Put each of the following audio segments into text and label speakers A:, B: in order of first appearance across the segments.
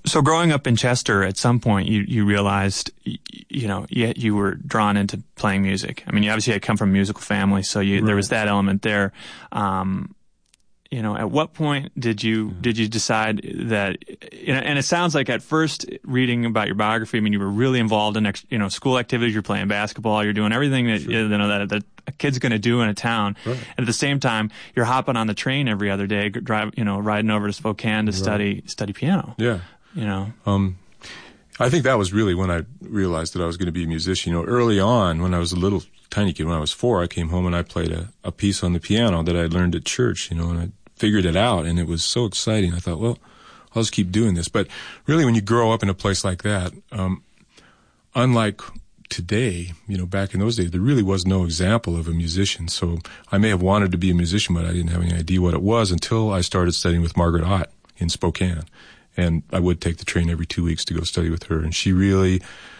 A: So growing up in Chester, at some point you realized, you were drawn into playing music. I mean, you obviously had come from a musical family, so there was that element there. At what point did you decide that, and it sounds like at first reading about your biography, I mean, you were really involved in, school activities, you're playing basketball, you're doing everything that, that a kid's going to do in a town. Right. And at the same time, you're hopping on the train every other day, riding over to Spokane to study piano.
B: Yeah. I think that was really when I realized that I was going to be a musician. Early on, when I was a little tiny kid, when I was 4, I came home and I played a piece on the piano that I learned at church, and I figured it out, and it was so exciting. I thought, well, I'll just keep doing this. But really, when you grow up in a place like that, unlike today, back in those days, there really was no example of a musician. So I may have wanted to be a musician, but I didn't have any idea what it was until I started studying with Margaret Ott in Spokane. And I would take the train every 2 weeks to go study with her. And she really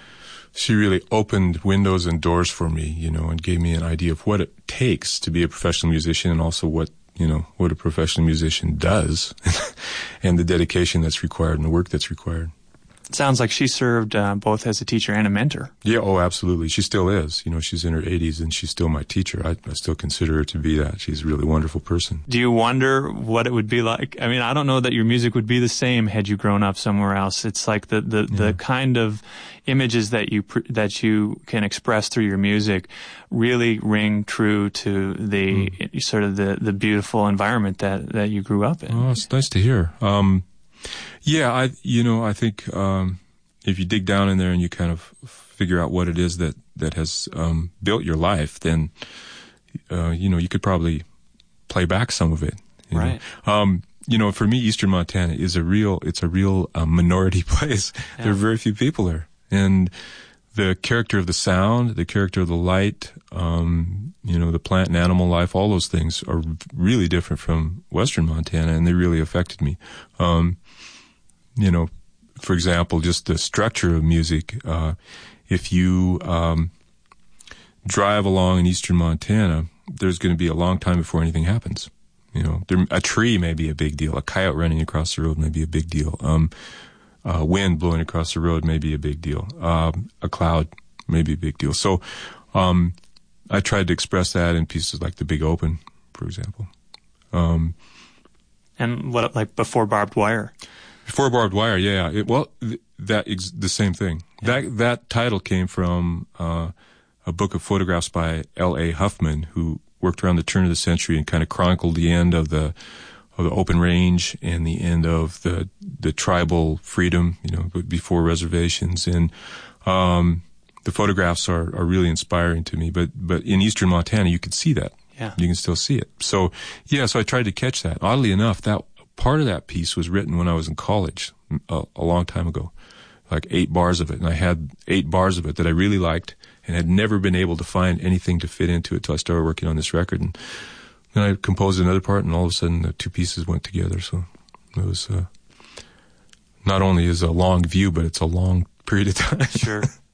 B: opened windows and doors for me, and gave me an idea of what it takes to be a professional musician, and also what a professional musician does and the dedication that's required and the work that's required.
A: It sounds like she served both as a teacher and a mentor.
B: Yeah, absolutely. She still is. She's in her 80s, and she's still my teacher. I still consider her to be that. She's a really wonderful person.
A: Do you wonder what it would be like? I mean, I don't know that your music would be the same had you grown up somewhere else. It's like the kind of images that you can express through your music really ring true to the sort of the beautiful environment that you grew up in.
B: Oh, it's nice to hear. Yeah, I think if you dig down in there and you kind of figure out what it is that has built your life, then you could probably play back some of it.
A: Right.
B: For me, Eastern Montana is a real minority place. Yeah. There are very few people there, and the character of the sound, the character of the light, the plant and animal life, all those things are really different from Western Montana, and they really affected me. For example, just the structure of music. If you drive along in Eastern Montana, there's going to be a long time before anything happens. A tree may be a big deal. A coyote running across the road may be a big deal. Wind blowing across the road may be a big deal. A cloud may be a big deal. So I tried to express that in pieces like The Big Open, for example.
A: And what, like Before Barbed Wire?
B: Before Barbed Wire, yeah. That is the same thing. Yeah. That title came from a book of photographs by L.A. Huffman, who worked around the turn of the century and kind of chronicled the end of the open range and the end of the tribal freedom, before reservations. And the photographs are really inspiring to me. But in Eastern Montana, you can see that.
A: Yeah.
B: You can still see it. So I tried to catch that. Oddly enough, that part of that piece was written when I was in college a long time ago, like 8 bars of it. And I had 8 bars of it that I really liked and had never been able to find anything to fit into it till I started working on this record. And then I composed another part, and all of a sudden the 2 pieces went together. So it was not only is a long view, but it's a long period of time.
A: Sure.